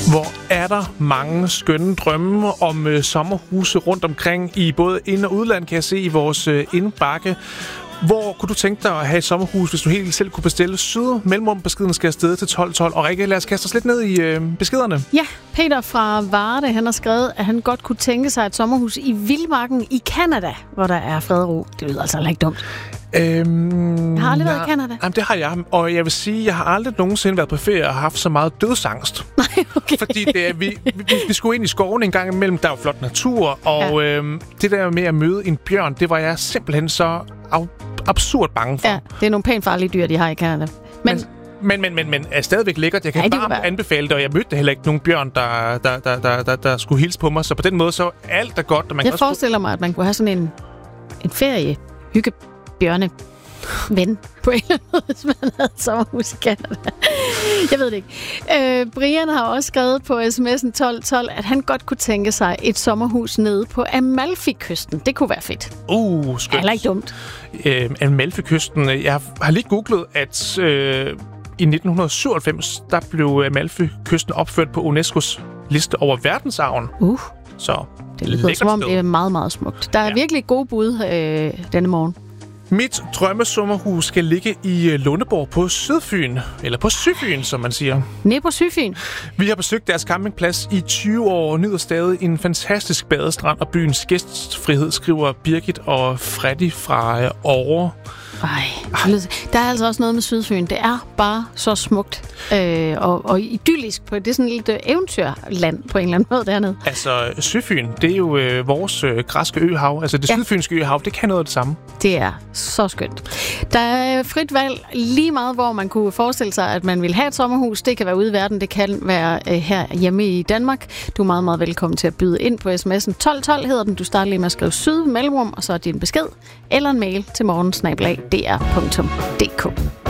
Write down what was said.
Hvor er der mange skønne drømme om sommerhuse rundt omkring i både ind- og udland, kan jeg se i vores indbakke. Hvor kunne du tænke dig at have et sommerhus, hvis du helt selv kunne bestille? Mellemrum-beskeden skal afsted til 1212. Og Rikke, lad os kaste os lidt ned i beskederne. Ja, Peter fra Varde, han har skrevet, at han godt kunne tænke sig et sommerhus i Vildmarken i Canada, hvor der er fred og ro. Det lyder altså ikke dumt. Jeg har aldrig været i Canada. Jamen, det har jeg. Og jeg vil sige, jeg har aldrig nogensinde været på ferie og haft så meget dødsangst. Nej, okay. Fordi vi skulle ind i skoven en gang imellem. Der er jo flot natur. Og det der med at møde en bjørn, det var jeg simpelthen så absurd bange for. Ja, det er nogle pænt farlige dyr, de har i Canada. Men er stadigvæk lækkert. Jeg kan bare anbefale det, og jeg mødte heller ikke nogen bjørn, der skulle hilse på mig. Så på den måde, så alt er godt. Og man jeg forestiller mig, at man kunne have sådan en ferie, hyggebjørne ven på en eller anden måde, hvis man havde et sommerhus i Canada. Jeg ved det ikke. Brian har også skrevet på sms'en 1212, at han godt kunne tænke sig et sommerhus nede på Amalfi-kysten. Det kunne være fedt. Skønt. Heller ikke dumt. Amalfi-kysten. Jeg har lige googlet, at i 1997, der blev Amalfi-kysten opført på UNESCO's liste over verdensarven. Så det lyder som om, det er meget, meget smukt. Der er virkelig gode bud denne morgen. Mit drømmesommerhus skal ligge i Lundeborg på Sydfyn, eller på Syfyn, som man siger. Nede på Syfyn. Vi har besøgt deres campingplads i 20 år og nyder stadig en fantastisk badestrand og byens gæstfrihed, skriver Birgit og Freddy fra Åre. Der er altså også noget med Sydfyn. Det er bare så smukt og idyllisk. Det er sådan et eventyrland på en eller anden måde dernede. Altså, Sydfyn, det er jo vores græske øhav. Altså, det sydfynske øhav, det kan noget af det samme. Det er så skønt. Der er frit valg lige meget, hvor man kunne forestille sig, at man vil have et sommerhus. Det kan være ude i verden, det kan være her hjemme i Danmark. Du er meget, meget velkommen til at byde ind på sms'en. 1212 hedder den. Du starter lige med at skrive syd mellemrum, og så din besked eller en mail til morgen@dr.dk.